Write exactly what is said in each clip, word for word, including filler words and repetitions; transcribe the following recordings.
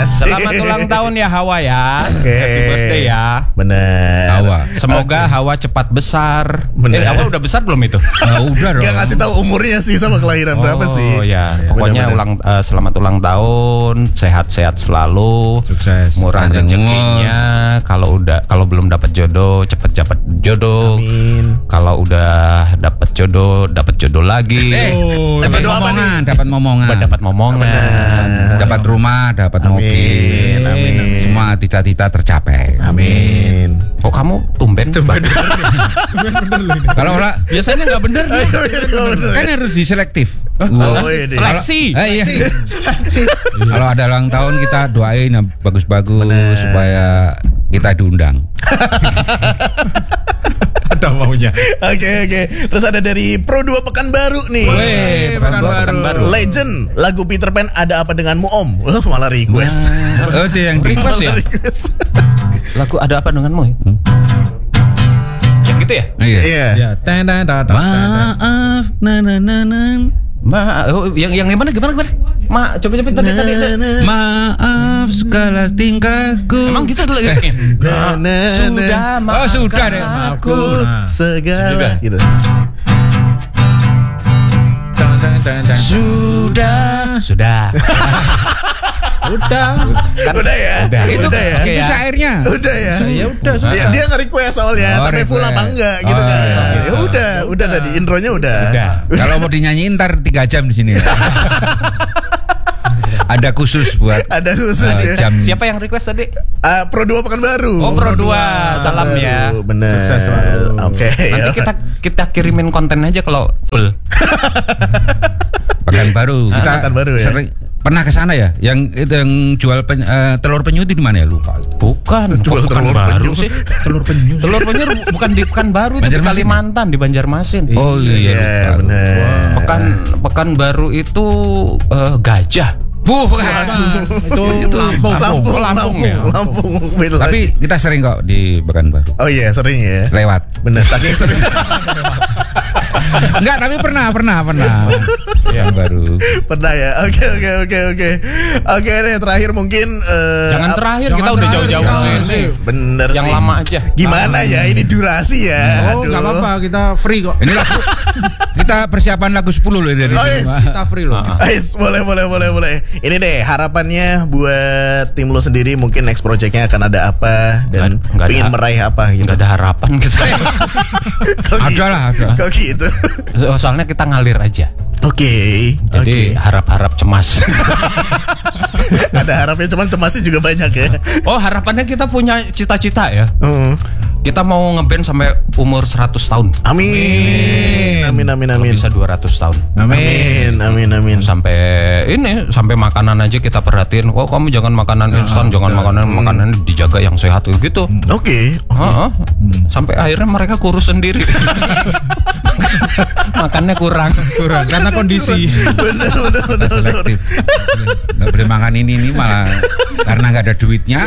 Asik. Selamat ulang tahun ya Hawa ya. Oke. Happy birthday ya. Bener. Hawa. Semoga okay. Hawa cepat besar. Bener. Eh, Hawa udah besar belum itu? Uh, udah dong. Gak ngasih tahu umurnya sih sama kelahiran oh, berapa sih. Oh ya, pokoknya Bener-bener. ulang uh, selamat ulang tahun, sehat-sehat selalu, Sukses. murah Panjang rezekinya. Kalau udah kalau belum dapat jodoh, cepet dapat jodoh. Amin. Kalau udah dapat jodoh, dapat jodoh lagi. Eh, Oh, dapat jodoh apa momongan, nih? dapat momongan. Dapat momongan. Dapat rumah, dapat Amin. mobil. Amin. Semua cita-cita tercapai. Amin. Kok kamu tumben? Kalau orang Biasanya nggak bener nih. kan harus diselektif. Oh, iya deh. Seleksi. Eh, iya. Kalau ada ulang tahun kita doain yang bagus-bagus Bener. supaya kita diundang. Ada maunya. Oke oke. Terus ada dari Pro dua Pekanbaru nih. Weh, Pekanbaru. Legend lagu Peter Pan ada apa denganmu Om? Oh, malah request. Oh, itu yang Request ya? Malah request. Lagu ada apa denganmu? Hmm? Yang gitu ya? Iya. Iya. Ya, ten ten ten ten. Maaf, na na na na. Ma, oh, yang yang gimana gimana gimana? Ma, coba coba tadi tadi. tadi. Maaf segala tingkahku. Emang gitu lagi. Na, na, Sudah na. Oh, sudah deh. Aku Nah. segala gitu. Ten ten ten ten. Sudah. Sudah. Udah. Kan, Udah ya? Udah. Itu Udah ya? itu Oke ya. syairnya. Udah ya? Ya udah Dia, sudah. dia nge-request soalnya Oh, sampai full request. apa enggak gitu Oh, kan. iya. Ya udah, udah tadi intronya udah. Udah. Kalau mau dinyanyiin ntar tiga jam di sini. Ada khusus buat Ada khusus eh, ya. jam. Siapa yang request tadi? Ah, Pro dua Pekanbaru. Oh, Pro dua. Salam ya. Bener. Sukses selalu. Oke. Nanti kita kita kirimin konten aja kalau full. Pekanbaru. Kita Pekanbaru ya. sering pernah ke sana ya? Yang itu yang jual pen, eh, telur penyu di mana ya? Lupa. Bukan, Jual bukan telur baru penyu. sih. Telur penyu. Telur penyu bukan di Pekanbaru, itu di Banjarmasin. Kalimantan, di Banjarmasin. Oh iya, Iya, lupa. bener. Pekan Pekanbaru itu eh, gajah. Bukan. Itu Lampung. Lampung, Oh, Lampung, Lampung ya? Lampung. Beda Tapi lagi. kita sering kok di Pekanbaru. Oh iya, sering ya. Lewat. Bener, saking sering. Enggak, tapi pernah, pernah, pernah. Yang baru. Pernah ya. Oke, oke, oke, oke. Oke deh, terakhir mungkin eh, Jangan ap- terakhir, Jangan kita udah terakhir, jauh-jauh jangan. sini. Bener Yang sih. lama aja. Gimana ya? Ini durasi ya. Oh, Aduh. enggak apa-apa, kita free kok. Ini lagu kita persiapan lagu sepuluh loh dari Oh, sini. yes. Pak. Kita free loh. Ais, boleh, boleh, boleh, boleh. Ini deh harapannya buat tim lo sendiri. Mungkin next projectnya akan ada apa dan Nggak- nggak pengen ada- meraih apa gitu. Nggak ada harapan kita. Kok Ada gitu? lah, ada. Kok gitu? So- Soalnya kita ngalir aja. Oke, Jadi oke. harap-harap cemas. Ada harapnya, cuman cemasnya juga banyak ya. Oh, harapannya kita punya cita-cita ya. Hmm. Kita mau ngeband sampai umur seratus tahun. Amin, amin, amin, Kalau amin. bisa dua ratus tahun. Amin, amin, amin. Sampai ini sampai makanan aja kita perhatiin. Oh, kamu jangan makanan instan, jangan makanan makanan dijaga yang sehat gitu. Oke. Heeh. Sampai akhirnya mereka kurus sendiri. Makannya kurang. Kurang karena kondisi. Bener, bener, bener, bener. Selektif. Nggak boleh makan ini ini malah karena nggak ada duitnya.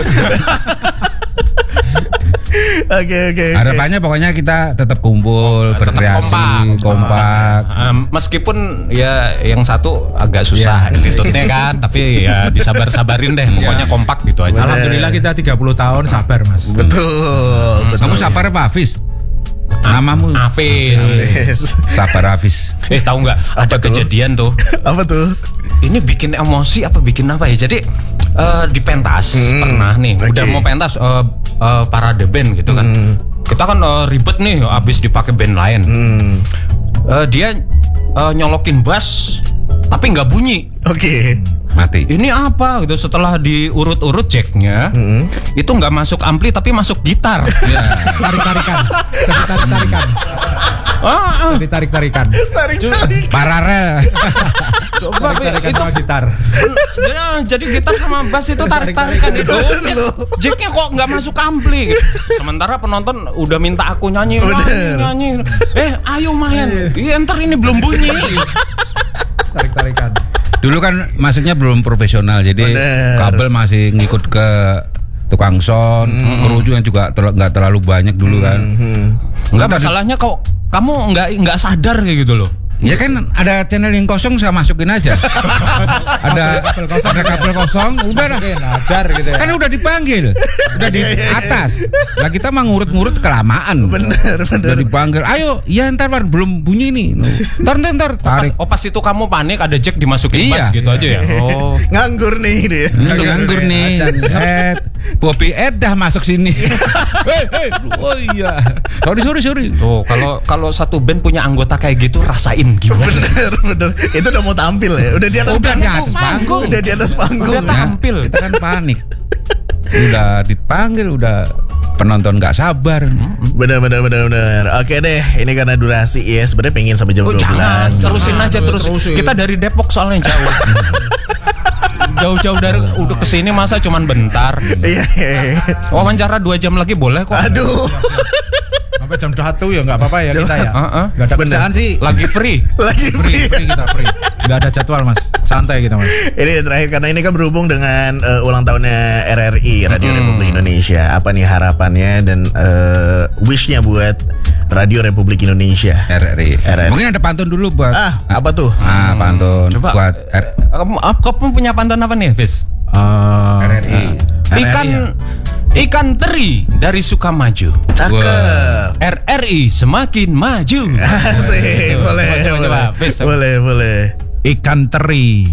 Oke, oke. oke. Harapannya pokoknya kita tetap kumpul, Tetap berkreasi, kompak. Em, meskipun ya yang satu agak susah attitude-nya kan, tapi ya disabar-sabarin deh. Pokoknya kompak gitu aja. Alhamdulillah kita tiga puluh tahun sabar, Mas. Betul, betul. Kamu sabar apa Hafiz? Namamu Afis. Yes. Sabar Hafiz. Eh, tahu nggak? Ada tuh? kejadian tuh. Apa tuh? Ini bikin emosi apa bikin apa ya? Jadi eh, di pentas pernah nih, oke. udah mau pentas eh, eh, parade band gitu kan. Kita kan eh, ribet nih, abis dipakai band lain. Hmm. Eh, dia eh, nyolokin bass, tapi nggak bunyi. Oke. Mati. Ini apa gitu? Setelah diurut-urut jacknya, Hmm. itu nggak masuk ampli tapi masuk gitar. Tarik-tarikan. Jadi tarik-tarikan. ah, ah. Jadi tarik-tarikan. Tarik-tarik. Paralel. Coba Tarik-tarikan itu sama gitar. ya, jadi gitar sama bass itu tarik-tarikan itu. Bener loh. Jacknya kok nggak masuk ampli gitu. Sementara penonton udah minta aku nyanyi, nyanyi, Bener. nyanyi. Eh, ayo main. Iya, ntar ini belum bunyi. Tarik-tarikan. Dulu kan maksudnya belum profesional, jadi Bener. kabel masih ngikut ke tukang sound, kru yang juga tel- nggak terlalu banyak dulu kan. Hmm. Enggak, masalahnya kok kamu nggak nggak sadar kayak gitu loh. Ya kan ada channel yang kosong saya masukin aja. ada Kabel kosong. ada kabel kosong, udah dah. Mungkin ajar gitu ya. Kan udah dipanggil, udah di atas. Lah kita mah ngurut-ngurut kelamaan. Bener, bener. Udah dipanggil, ayo, ya ntar War, belum bunyi nih. Ntar ntar, ntar Pas, tarik. oh pas itu kamu panik ada jack dimasukin Iya. bas gitu aja ya. Oh. Nganggur nih dia. Lu nganggur nih. Set. Bobby Ed dah masuk sini. Hei, hei. Oh iya. Sorry, sorry, sorry. Tuh, kalau kalau satu band punya anggota kayak gitu rasain gimana? Bener, bener. Itu udah mau tampil ya. Udah di atas Udah di panggung. atas panggung. Udah di atas panggung. Udah tampil. Kita kan panik. Udah dipanggil, udah penonton nggak sabar. Bener, bener, bener, bener. Oke deh, ini karena durasi ya. Sebenarnya pengen sampai jam Oh, dua jangan, belas. terusin aja terus. terusin. Kita dari Depok soalnya jauh. Jauh-jauh dari udah kesini masa cuman bentar. Iya, iya, iya. Wawancara dua jam lagi boleh kok. Aduh. Sampai jam satu ya nggak apa-apa ya kita ya. Heeh. Nggak ada Bener. kerjaan sih. Lagi free. Lagi Free, free kita free. Nggak ada jadwal mas. Santai kita mas. Ini terakhir karena ini kan berhubung dengan eh, ulang tahunnya R R I Radio Republik Indonesia. Apa nih harapannya dan eh, wishnya buat Radio Republik Indonesia? R R I. R R I. Mungkin ada pantun dulu buat. Ah, apa tuh? Ah, pantun Coba. buat R- Kamu, ah, kamu punya pantun apa nih, Fis? Uh, R R I. Ikan ikan teri dari Sukamaju. Cakep. R R I semakin maju. Asik, boleh, Coba, coba, boleh. coba. Fis, Boleh, boleh. ikan teri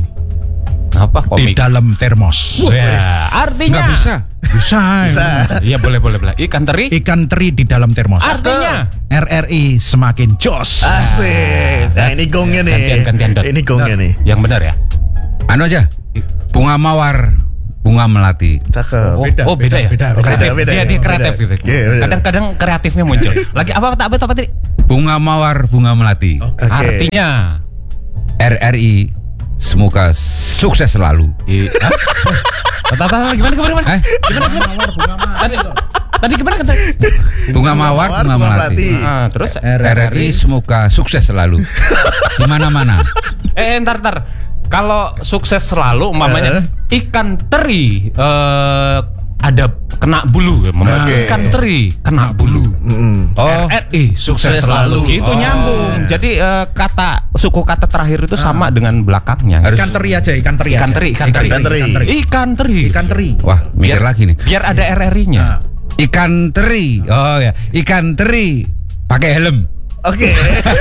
Apa di komik? dalam termos. Ya, artinya Nggak bisa. Bisa. Bisa. Iya boleh boleh boleh. Ikan teri Ikan teri di dalam termos. artinya R R I semakin jos. Asik. Nah, ini gongnya nih. Gantian, gantian, Dot. Ini gongnya nih. yang benar ya. Anu aja. Bunga mawar, bunga melati. Cakep. Oh, Beda, oh beda, beda, ya. beda, Oh, kreatif. beda, beda, dia dia beda. kreatif gitu. Iya, beda. Kadang-kadang kreatifnya muncul. Lagi apa apa apa, apa tadi? Bunga mawar, bunga melati. Oke. Artinya R R I semoga sukses selalu. I- Hah? Tata, tata, gimana gimana gimana? Eh, Gimana gimana? Tadi tadi gimana kan tadi? bunga mawar, bunga melati. Ah, terus R R I semoga sukses selalu. Di mana-mana. eh ntar ntar. Kalau sukses selalu umpamanya ikan teri eh ada kena bulu ya, umpamanya. Oke. Ikan teri kena bulu. Mm-mm. Oh, R R I sukses Sukses selalu. selalu. Gitu Oh. nyambung. Jadi eh, kata suku kata terakhir itu sama dengan belakangnya. Harus- Ikan teri aja, ikan teri. Ikan aja. teri, ikan teri. Ikan teri. Ikan teri. Ikan teri. wah, mikir Biar- lagi nih. Biar ada R R I-nya. Nah, Ikan teri. Oh ya, ikan teri pakai helm. Oke.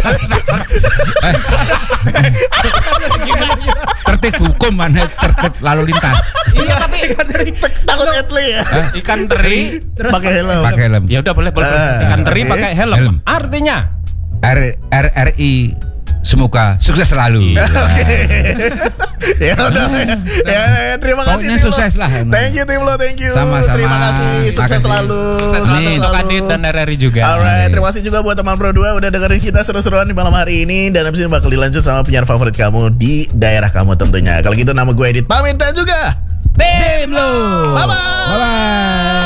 Tertib hukum mana tertib lalu lintas. Iya tapi Takut Etli ya. ikan teri Pakai helm. Pakai helm. ya udah boleh boleh. Ah, Ikan teri oke. pakai helm. Helm. Artinya R R R I semoga sukses selalu. Oke. Ya udah. Ya, ya, terima kasih. Pokoknya Tim Lo. sukses lah. Thank you tim lo, thank you. Sama-sama. Terima kasih. Sukses Makasih. selalu. sukses Sukses selalu untuk Adit dan R R I juga. Alright, terima kasih juga buat teman Pro dua udah dengerin kita seru-seruan di malam hari ini. Dan abis ini bakal dilanjut sama penyiar favorit kamu di daerah kamu tentunya. Kalau gitu nama gue Edit pamit dan juga Tim lo. bye-bye. Bye bye.